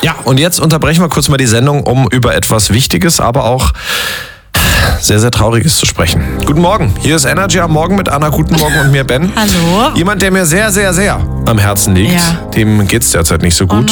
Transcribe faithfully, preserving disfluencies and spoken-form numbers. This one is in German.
Ja, und jetzt unterbrechen wir kurz mal die Sendung, um über etwas Wichtiges, aber auch sehr, sehr Trauriges zu sprechen. Guten Morgen, hier ist Energy am Morgen mit Anna. Guten Morgen und mir Ben. Hallo. Jemand, der mir sehr, sehr, sehr am Herzen liegt. Ja. Dem geht's derzeit nicht so gut.